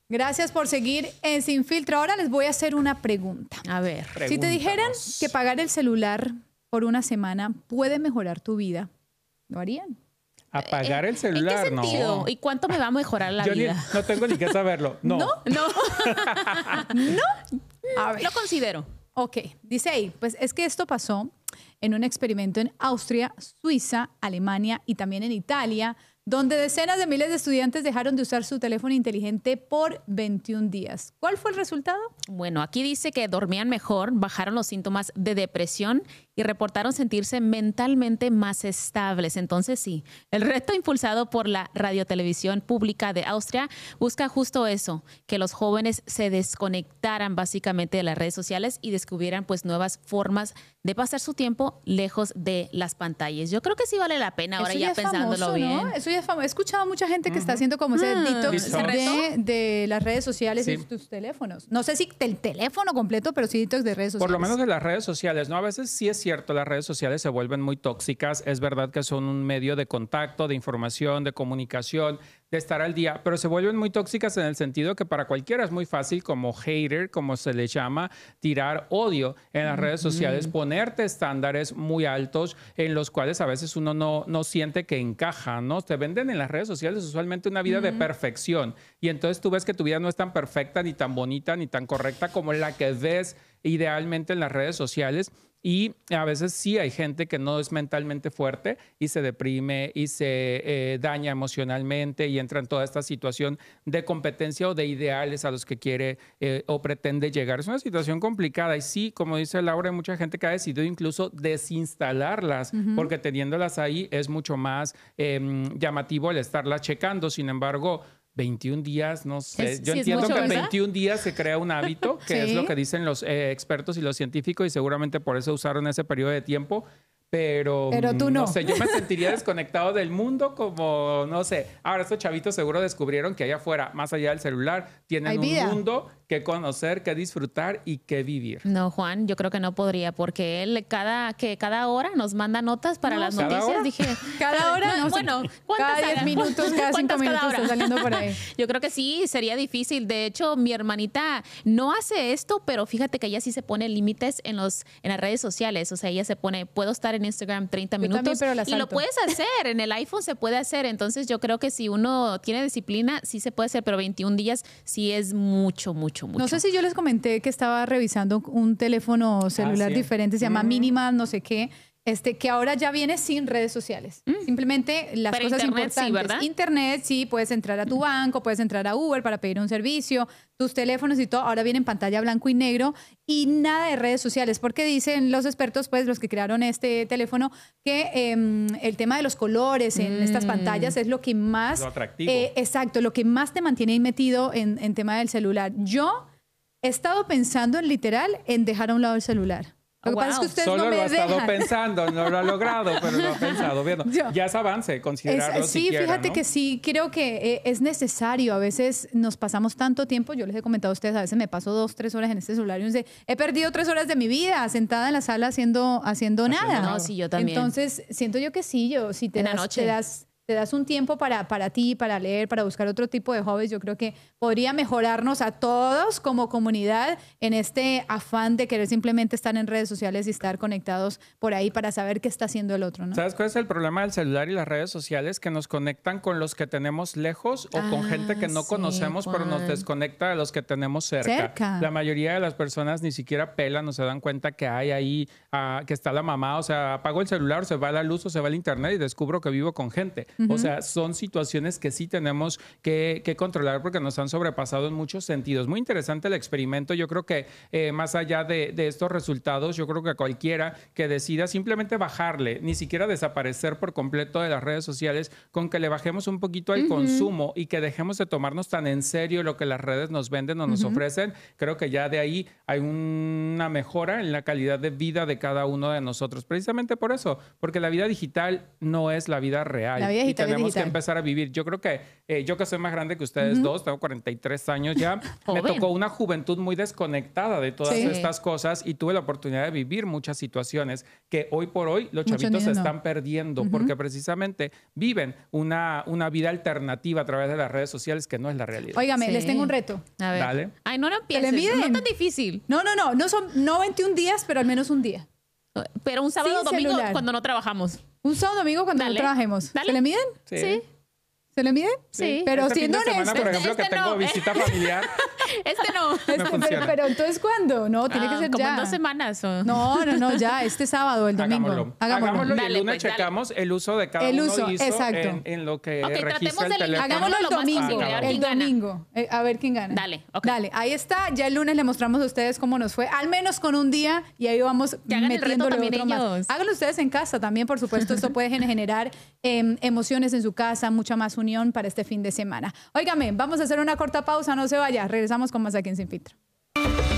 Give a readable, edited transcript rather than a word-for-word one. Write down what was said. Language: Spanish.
Gracias por seguir en Sin Filtro. Ahora les voy a hacer una pregunta. A ver. Si te dijeran que pagar el celular por una semana puede mejorar tu vida, ¿lo harían? Apagar el celular, ¿En qué sentido? no. ¿Y cuánto me va a mejorar la Yo vida? no tengo ni que saberlo. No. No. ¿No? A ver. Lo considero. Ok, dice ahí, pues es que esto pasó en un experimento en Austria, Suiza, Alemania y también en Italia, donde decenas de miles de estudiantes dejaron de usar su teléfono inteligente por 21 días. ¿Cuál fue el resultado? Bueno, aquí dice que dormían mejor, bajaron los síntomas de depresión y reportaron sentirse mentalmente más estables. Entonces sí, el reto impulsado por la radiotelevisión pública de Austria busca justo eso, que los jóvenes se desconectaran básicamente de las redes sociales y descubrieran pues nuevas formas de pasar su tiempo lejos de las pantallas. Yo creo que sí vale la pena ahora Eso ya es pensándolo famoso, bien. ¿no? Eso ya es famoso. He escuchado a mucha gente que está haciendo como ese detox de las redes sociales y tus teléfonos. No sé si el teléfono completo, pero sí detox de redes sociales. Por lo menos de las redes sociales, ¿no? A veces sí es cierto, las redes sociales se vuelven muy tóxicas. Es verdad que son un medio de contacto, de información, de comunicación, de estar al día, pero se vuelven muy tóxicas en el sentido que para cualquiera es muy fácil, como hater, como se le llama, tirar odio en las redes sociales, ponerte estándares muy altos en los cuales a veces uno no siente que encaja, ¿no? Te venden en las redes sociales usualmente una vida de perfección y entonces tú ves que tu vida no es tan perfecta, ni tan bonita, ni tan correcta como la que ves idealmente en las redes sociales. Y a veces sí hay gente que no es mentalmente fuerte y se deprime y se daña emocionalmente y entra en toda esta situación de competencia o de ideales a los que quiere o pretende llegar. Es una situación complicada y sí, como dice Laura, hay mucha gente que ha decidido incluso desinstalarlas porque teniéndolas ahí es mucho más llamativo el estarlas checando. Sin embargo, 21 días, no sé. Yo entiendo que en 21 días se crea un hábito, que es lo que dicen los expertos y los científicos, y seguramente por eso usaron ese periodo de tiempo. Pero tú no. No sé, yo me sentiría desconectado del mundo como, no sé. Ahora, estos chavitos seguro descubrieron que allá afuera, más allá del celular, tienen un mundo que conocer, que disfrutar y que vivir. No, Juan, yo creo que no podría, porque él cada hora nos manda notas para las noticias. ¿Hora? Dije, cada hora, no, bueno, cada 10 minutos, cada 5 minutos está saliendo por ahí. Yo creo que sí, sería difícil. De hecho, mi hermanita no hace esto, pero fíjate que ella sí se pone límites en las redes sociales. O sea, ella se pone, puedo estar en Instagram 30 minutos también, y lo puedes hacer. En el iPhone se puede hacer. Entonces, yo creo que si uno tiene disciplina, sí se puede hacer, pero 21 días sí es mucho. No sé si yo les comenté que estaba revisando un teléfono celular diferente, se llama Minimal, no sé qué, que ahora ya viene sin redes sociales. Simplemente las pero cosas internet, importantes. sí, ¿verdad? Internet, sí, puedes entrar a tu banco, puedes entrar a Uber para pedir un servicio, tus teléfonos y todo, ahora viene en pantalla blanco y negro y nada de redes sociales, porque dicen los expertos, pues los que crearon este teléfono, que el tema de los colores en estas pantallas es lo que más... Lo atractivo. Exacto, lo que más te mantiene ahí metido en tema del celular. Yo he estado pensando en dejar a un lado el celular. Lo que pasa es que ustedes Solo no me lo ha estado dejan. pensando, no lo ha logrado, pero lo ha pensado. Viendo. Ya es avance, considerarlo Sí, siquiera, fíjate ¿no? que sí, creo que es necesario. A veces nos pasamos tanto tiempo, yo les he comentado a ustedes, a veces me paso 2, 3 horas en este celular y uno dice, he perdido 3 horas de mi vida sentada en la sala haciendo nada. No, sí, yo también. Entonces, siento yo que sí, si te das un tiempo para ti, para leer, para buscar otro tipo de hobbies, yo creo que podría mejorarnos a todos como comunidad en este afán de querer simplemente estar en redes sociales y estar conectados por ahí para saber qué está haciendo el otro, ¿no? ¿Sabes cuál es el problema del celular y las redes sociales? Que nos conectan con los que tenemos lejos o con gente que no conocemos, Juan. pero nos desconecta de los que tenemos cerca. La mayoría de las personas ni siquiera pelan o se dan cuenta que hay ahí, que está la mamá, o sea, apago el celular, se va la luz o se va el internet y descubro que vivo con gente. O sea, son situaciones que sí tenemos que controlar porque nos han sobrepasado en muchos sentidos. Muy interesante el experimento. Yo creo que más allá de estos resultados, yo creo que cualquiera que decida simplemente bajarle, ni siquiera desaparecer por completo de las redes sociales, con que le bajemos un poquito al consumo y que dejemos de tomarnos tan en serio lo que las redes nos venden o nos ofrecen, creo que ya de ahí hay una mejora en la calidad de vida de cada uno de nosotros. Precisamente por eso, porque la vida digital no es la vida real. La vida y tenemos que empezar a vivir. Yo creo que yo que soy más grande que ustedes dos, tengo 43 años ya, me tocó una juventud muy desconectada de todas estas cosas y tuve la oportunidad de vivir muchas situaciones que hoy por hoy los chavitos se están perdiendo porque precisamente viven una vida alternativa a través de las redes sociales que no es la realidad. Óigame, les tengo un reto. A ver. Dale. Ay, no empieces. No es tan difícil. No 21 días, pero al menos un día. Pero un sábado o domingo cuando no trabajamos. Un sábado o domingo cuando no trabajemos. ¿Se le miden? Sí. ¿Se le miden? Sí. Pero siendo honesto. Por ejemplo, que tengo visita familiar. Pero entonces, ¿cuándo? No, tiene que ser como ya. en 2 semanas. No, ya, este sábado, el domingo. Hagámoslo. Dale, y el lunes checamos el uso de cada uno hizo en lo que registra el teléfono. Hagámoslo el domingo. A ver quién gana. Dale, ahí está. Ya el lunes le mostramos a ustedes cómo nos fue, al menos con un día, y ahí vamos metiéndole otro más. Háganlo ustedes en casa también, por supuesto. Esto puede generar emociones en su casa, mucha más unión para este fin de semana. Óigame, vamos a hacer una corta pausa, no se vaya. Regresamos con más aquí en Sin Filtro.